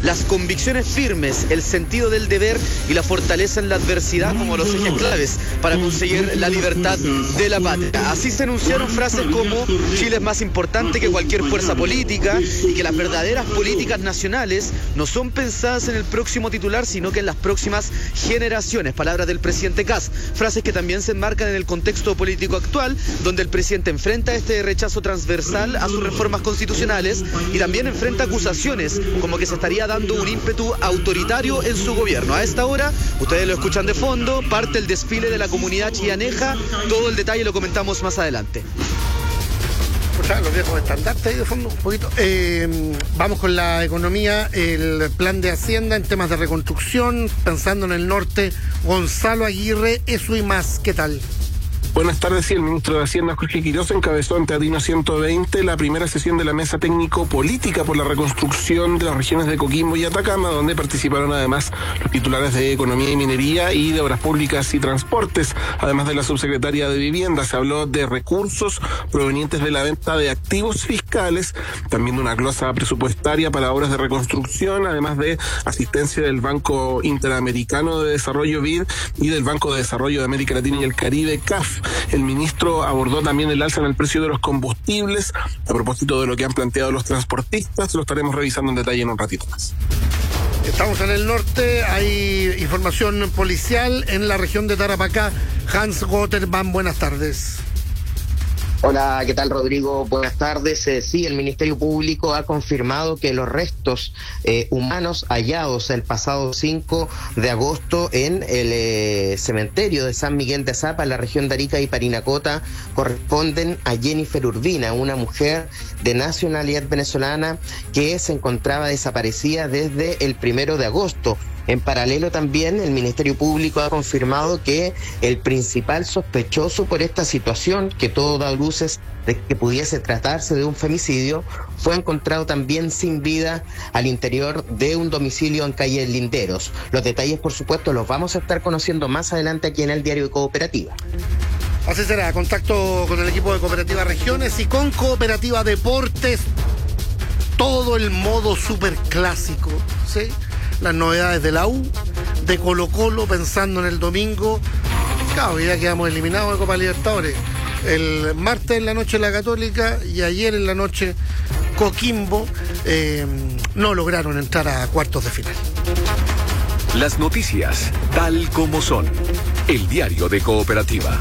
las convicciones firmes, el sentido del deber y la fortaleza en la adversidad como los ejes claves para conseguir la libertad de la patria. Así se enunciaron frases como Chile es más importante que cualquier fuerza política y que las verdaderas políticas nacionales no son pensadas en el próximo titular, sino que en las próximas generaciones. Palabras del presidente Kast, frases que también se enmarcan en el contexto político actual, donde el presidente enfrenta este rechazo transversal a sus reformas constitucionales y también enfrenta acusaciones como que se estaría dando un ímpetu autoritario en su gobierno. A esta hora, ustedes lo escuchan de fondo, parte el desfile de la comunidad chillaneja, todo el detalle lo comentamos más adelante. Los viejos estandartes ahí de fondo, un poquito. Vamos con la economía, el plan de Hacienda en temas de reconstrucción, pensando en el norte. Gonzalo Aguirre, eso y más, ¿qué tal? Buenas tardes, sí, el ministro de Hacienda, Jorge Quiroz, encabezó ante Adino 120 la primera sesión de la Mesa Técnico-Política por la reconstrucción de las regiones de Coquimbo y Atacama, donde participaron además los titulares de Economía y Minería y de Obras Públicas y Transportes, además de la subsecretaria de Vivienda. Se habló de recursos provenientes de la venta de activos fiscales, también de una glosa presupuestaria para obras de reconstrucción, además de asistencia del Banco Interamericano de Desarrollo BID y del Banco de Desarrollo de América Latina y el Caribe, CAF. El ministro abordó también el alza en el precio de los combustibles, a propósito de lo que han planteado los transportistas. Lo estaremos revisando en detalle en un ratito más. Estamos en el norte, hay información policial en la región de Tarapacá. Hans Gotterman, buenas tardes. Hola, ¿qué tal, Rodrigo? Buenas tardes. Sí, el Ministerio Público ha confirmado que los restos humanos hallados el pasado 5 de agosto en el cementerio de San Miguel de Azapa, en la región de Arica y Parinacota, corresponden a Jennifer Urbina, una mujer de nacionalidad venezolana que se encontraba desaparecida desde el 1 de agosto. En paralelo también el Ministerio Público ha confirmado que el principal sospechoso por esta situación, que todo da luces de que pudiese tratarse de un femicidio, fue encontrado también sin vida al interior de un domicilio en calle Linderos. Los detalles, por supuesto, los vamos a estar conociendo más adelante aquí en el Diario de Cooperativa. Así será, contacto con el equipo de Cooperativa Regiones y con Cooperativa Deportes, todo el modo súper clásico, ¿sí? Las novedades de la U, de Colo-Colo, pensando en el domingo. Claro, ya quedamos eliminados de Copa Libertadores. El martes en la noche la Católica y ayer en la noche Coquimbo no lograron entrar a cuartos de final. Las noticias, tal como son. El Diario de Cooperativa.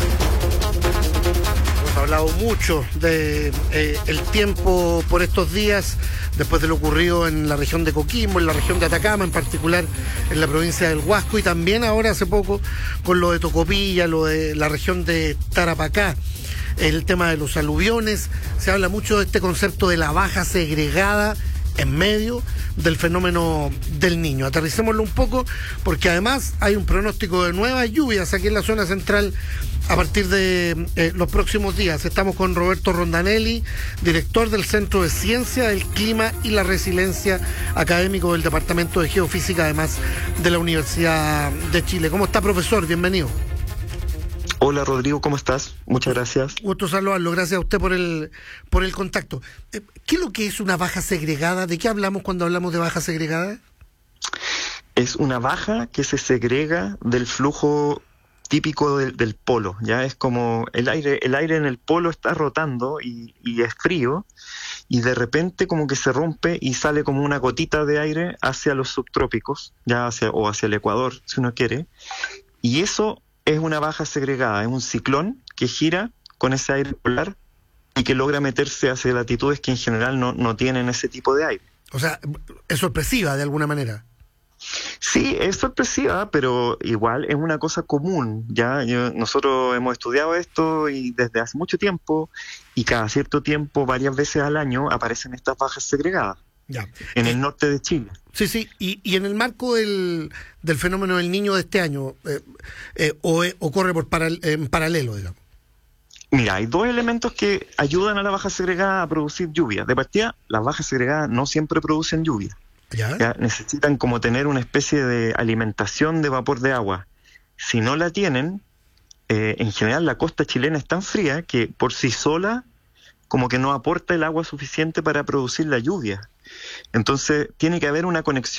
Hemos hablado mucho de el tiempo por estos días, después de lo ocurrido en la región de Coquimbo, en la región de Atacama, en particular en la provincia del Huasco, y también ahora hace poco con lo de Tocopilla, lo de la región de Tarapacá, el tema de los aluviones. Se habla mucho de este concepto de la baja segregada en medio del fenómeno del Niño. Aterricémoslo un poco, porque además hay un pronóstico de nuevas lluvias aquí en la zona central a partir de los próximos días. Estamos con Roberto Rondanelli, director del Centro de Ciencia del Clima y la Resiliencia, académico del Departamento de Geofísica, además de la Universidad de Chile. ¿Cómo está, profesor? Bienvenido. Hola, Rodrigo, ¿cómo estás? Muchas gracias. Gusto saludarlo, gracias a usted por el contacto. ¿Qué es lo que es una baja segregada? ¿De qué hablamos cuando hablamos de baja segregada? Es una baja que se segrega del flujo típico del polo, ya es como el aire en el polo está rotando y es frío, y de repente como que se rompe y sale como una gotita de aire hacia los subtrópicos, ya hacia el Ecuador, si uno quiere, y eso es una baja segregada, es un ciclón que gira con ese aire polar y que logra meterse hacia latitudes que en general no tienen ese tipo de aire. O sea, es sorpresiva de alguna manera. Sí, es sorpresiva, pero igual es una cosa común, ¿ya? Nosotros hemos estudiado esto y desde hace mucho tiempo, y cada cierto tiempo, varias veces al año, aparecen estas bajas segregadas. Ya. En el norte de Chile. Sí, y en el marco del fenómeno del Niño de este año, ocurre en paralelo, digamos. Mira, hay dos elementos que ayudan a la baja segregada a producir lluvia. De partida, las bajas segregadas no siempre producen lluvia. ¿Ya? Necesitan como tener una especie de alimentación de vapor de agua. Si no la tienen, en general la costa chilena es tan fría que por sí sola como que no aporta el agua suficiente para producir la lluvia. Entonces tiene que haber una conexión